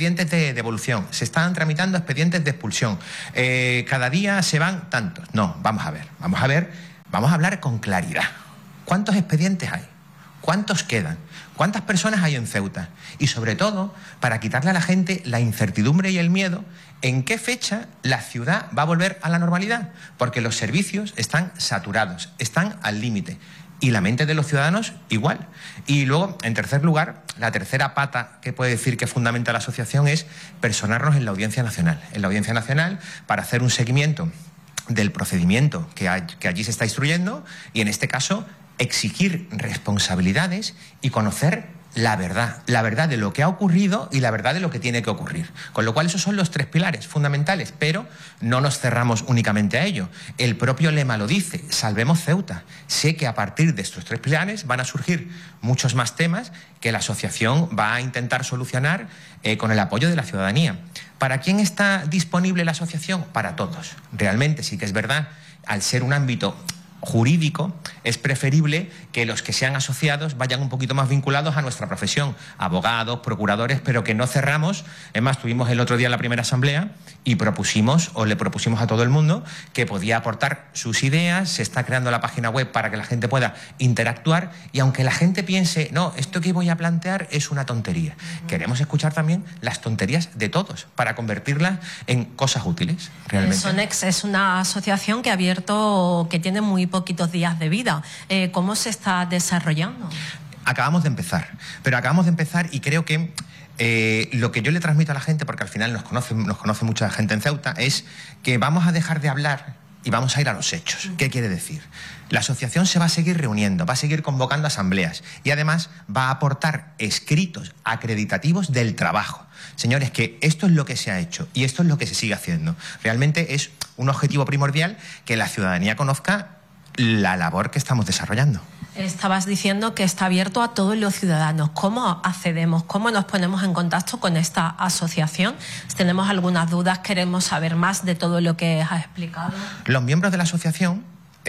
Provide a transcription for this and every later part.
expedientes de devolución, se están tramitando expedientes de expulsión, cada día se van tantos. No, vamos a ver, vamos a hablar con claridad. ¿Cuántos expedientes hay? ¿Cuántos quedan? ¿Cuántas personas hay en Ceuta? Y sobre todo, para quitarle a la gente la incertidumbre y el miedo, ¿en qué fecha la ciudad va a volver a la normalidad? Porque los servicios están saturados, están al límite. Y la mente de los ciudadanos igual. Y luego, en tercer lugar, la tercera pata que puede decir que fundamenta la asociación es personarnos en la Audiencia Nacional. En la Audiencia Nacional, para hacer un seguimiento del procedimiento que allí se está instruyendo y, en este caso, exigir responsabilidades y conocer la verdad de lo que ha ocurrido y la verdad de lo que tiene que ocurrir. Con lo cual esos son los tres pilares fundamentales, pero no nos cerramos únicamente a ello. El propio lema lo dice, salvemos Ceuta. Sé que a partir de estos tres pilares van a surgir muchos más temas que la asociación va a intentar solucionar con el apoyo de la ciudadanía. ¿Para quién está disponible la asociación? Para todos. Realmente sí que es verdad, al ser un ámbito jurídico, es preferible que los que sean asociados vayan un poquito más vinculados a nuestra profesión, abogados, procuradores, pero que no cerramos. Es más, tuvimos el otro día en la primera asamblea y le propusimos a todo el mundo que podía aportar sus ideas. Se está creando la página web para que la gente pueda interactuar y aunque la gente piense, no, esto que voy a plantear es una tontería, queremos escuchar también las tonterías de todos para convertirlas en cosas útiles, realmente. Sonex es una asociación que ha abierto, que tiene muy poquitos días de vida. ¿Cómo se está desarrollando? Acabamos de empezar, y creo que lo que yo le transmito a la gente, porque al final nos conoce mucha gente en Ceuta, es que vamos a dejar de hablar y vamos a ir a los hechos. ¿Qué quiere decir? La asociación se va a seguir reuniendo, va a seguir convocando asambleas y además va a aportar escritos acreditativos del trabajo. Señores, que esto es lo que se ha hecho y esto es lo que se sigue haciendo. Realmente es un objetivo primordial que la ciudadanía conozca la labor que estamos desarrollando. Estabas diciendo que está abierto a todos los ciudadanos. ¿Cómo accedemos? ¿Cómo nos ponemos en contacto con esta asociación? Si tenemos algunas dudas, queremos saber más de todo lo que has explicado. Los miembros de la asociación,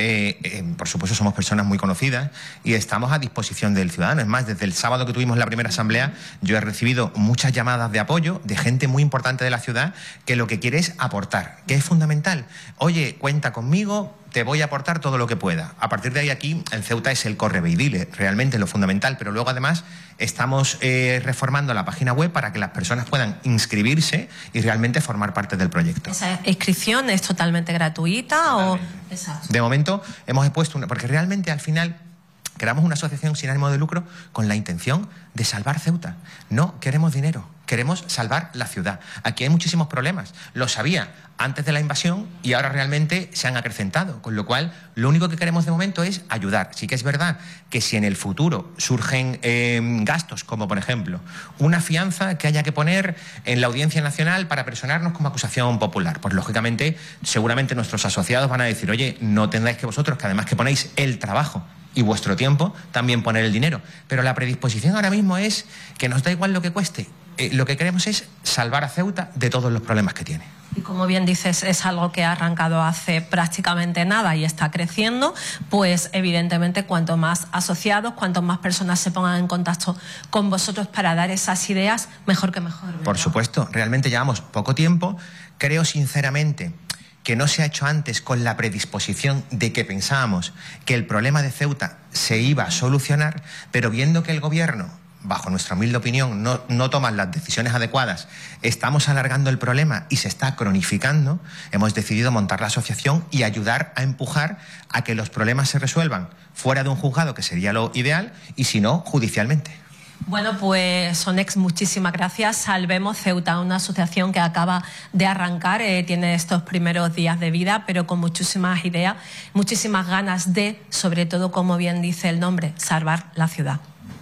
por supuesto, somos personas muy conocidas y estamos a disposición del ciudadano. Es más, desde el sábado que tuvimos la primera asamblea, yo he recibido muchas llamadas de apoyo de gente muy importante de la ciudad que lo que quiere es aportar, que es fundamental. Oye, cuenta conmigo, te voy a aportar todo lo que pueda. A partir de ahí, aquí en Ceuta es el corre ve y dile, realmente lo fundamental, pero luego además estamos reformando la página web para que las personas puedan inscribirse y realmente formar parte del proyecto. ¿Esa inscripción es totalmente gratuita o...? Exacto. De momento hemos puesto una, porque realmente al final creamos una asociación sin ánimo de lucro con la intención de salvar Ceuta. No queremos dinero, queremos salvar la ciudad. Aquí hay muchísimos problemas. Lo sabía antes de la invasión y ahora realmente se han acrecentado. Con lo cual, lo único que queremos de momento es ayudar. Sí que es verdad que si en el futuro surgen gastos, como por ejemplo una fianza que haya que poner en la Audiencia Nacional para personarnos como acusación popular, pues lógicamente, seguramente nuestros asociados van a decir, oye, no tendráis que vosotros, que además que ponéis el trabajo y vuestro tiempo, también poner el dinero. Pero la predisposición ahora mismo es que nos da igual lo que cueste. Lo que queremos es salvar a Ceuta de todos los problemas que tiene. Y como bien dices, es algo que ha arrancado hace prácticamente nada y está creciendo, pues evidentemente cuanto más asociados, cuanto más personas se pongan en contacto con vosotros para dar esas ideas, mejor que mejor, ¿verdad? Por supuesto, realmente llevamos poco tiempo. Creo sinceramente que no se ha hecho antes con la predisposición de que pensábamos que el problema de Ceuta se iba a solucionar, pero viendo que el gobierno, bajo nuestra humilde opinión, no toman las decisiones adecuadas, estamos alargando el problema y se está cronificando, hemos decidido montar la asociación y ayudar a empujar a que los problemas se resuelvan fuera de un juzgado, que sería lo ideal, y si no, judicialmente. Bueno, pues Sonex, muchísimas gracias. Salvemos Ceuta, una asociación que acaba de arrancar, tiene estos primeros días de vida, pero con muchísimas ideas, muchísimas ganas de, sobre todo, como bien dice el nombre, salvar la ciudad.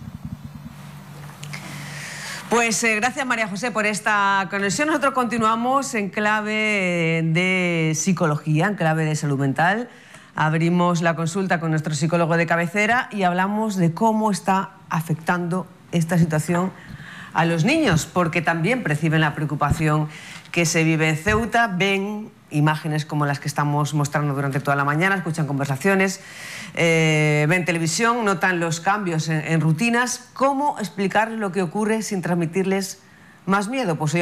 Pues gracias, María José, por esta conexión. Nosotros continuamos en clave de psicología, en clave de salud mental. Abrimos la consulta con nuestro psicólogo de cabecera y hablamos de cómo está afectando esta situación a los niños, porque también perciben la preocupación que se vive en Ceuta, ven imágenes como las que estamos mostrando durante toda la mañana, escuchan conversaciones, ven televisión, notan los cambios en rutinas. ¿Cómo explicarles lo que ocurre sin transmitirles más miedo? Pues hoy